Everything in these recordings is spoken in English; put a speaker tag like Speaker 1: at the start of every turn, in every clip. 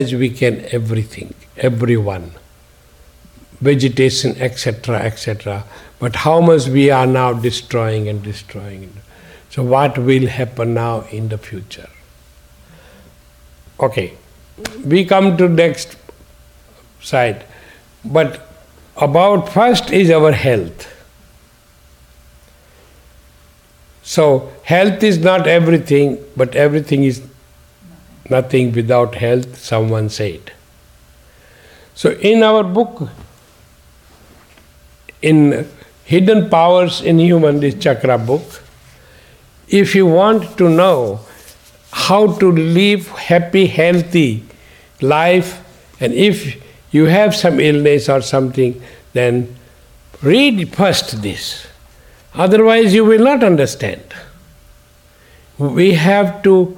Speaker 1: we can everything, everyone, vegetation, etc., etc. But how much we are now destroying and destroying. So what will happen now in the future? Okay, we come to next side. But about first is our health. So health is not everything, but everything is nothing without health, someone said. So in our book, in Hidden Powers in Human, this chakra book, if you want to know how to live happy, healthy life, and if you have some illness or something, then read first this. Otherwise you will not understand. We have to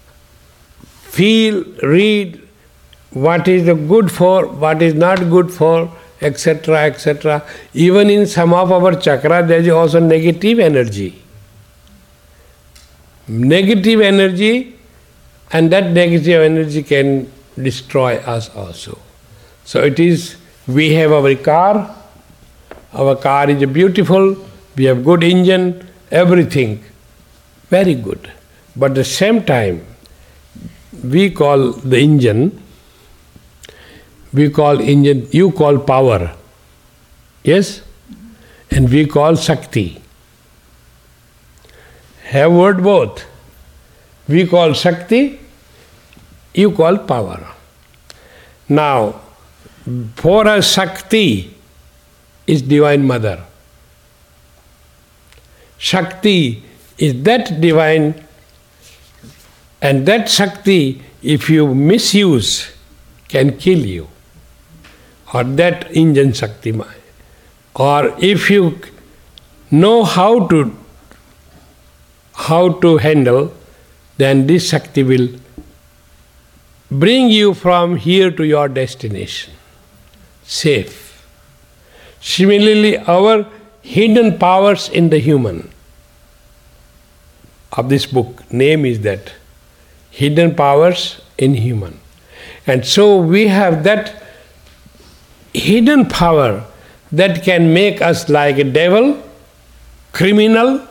Speaker 1: feel, read what is good for, what is not good for, etc., etc. Even in some of our chakra there is also negative energy. Negative energy, and that negative energy can destroy us also. So it is, we have our car is beautiful, we have good engine, everything, very good. But at the same time, we call the engine, you call power, yes? And we call Shakti. Have word both. We call Shakti, you call power. Now, for us Shakti is Divine Mother. Shakti is that divine, and that Shakti, if you misuse, can kill you. Or that engine Shakti. Or if you know how to handle, then this Shakti will bring you from here to your destination, safe. Similarly, our hidden powers in the human, of this book, name is that, Hidden Powers in Human. And so we have that hidden power that can make us like a devil, criminal,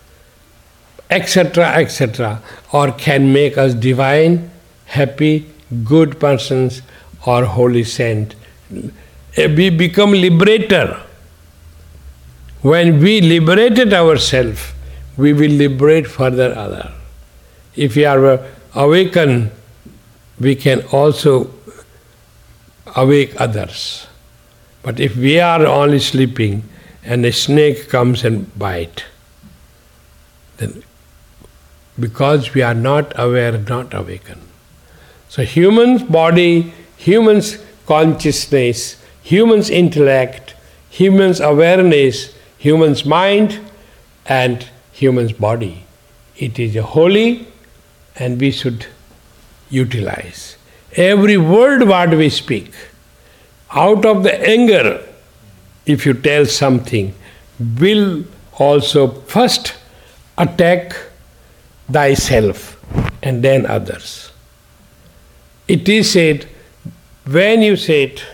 Speaker 1: etc., etc., or can make us divine, happy, good persons, or holy saint. We become liberator. When we liberated ourselves, we will liberate further other. If we are awakened, we can also awake others. But if we are only sleeping and a snake comes and bites, then because we are not aware, not awakened. So human's body, human's consciousness, human's intellect, human's awareness, human's mind, and human's body, it is a holy, and we should utilize. Every word what we speak, out of the anger, if you tell something, will also first attack thyself and then others. It is said, when you say it,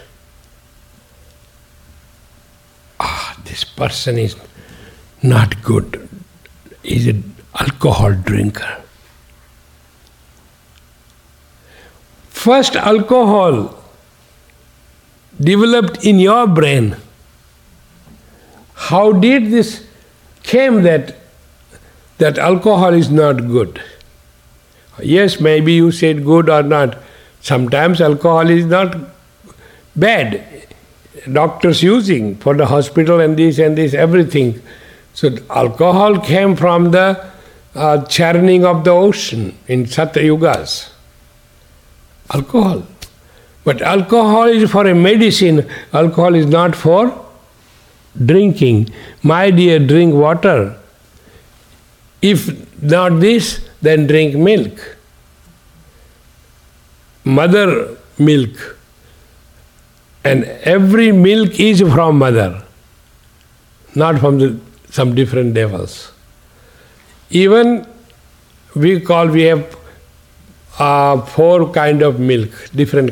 Speaker 1: this person is not good, is an alcohol drinker. First alcohol developed in your brain. How did this came that alcohol is not good? Yes, maybe you said good or not. Sometimes alcohol is not bad. Doctors using for the hospital and this, everything. So alcohol came from the churning of the ocean in Satyugas. Alcohol. But alcohol is for a medicine. Alcohol is not for drinking. My dear, drink water. If not this, then drink milk. Mother milk. And every milk is from mother, not from some different devils. Even we have 4 kind of milk, different